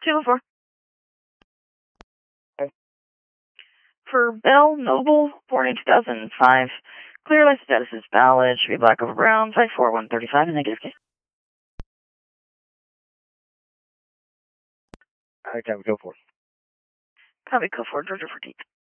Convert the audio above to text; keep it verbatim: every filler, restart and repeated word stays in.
two oh four. Okay. For Bell Noble, born in two thousand five, clear life status is valid, should be black over brown, five four one thirty-five in negative case. Alright, time to go for it. Copy, code four, Georgia fourteen.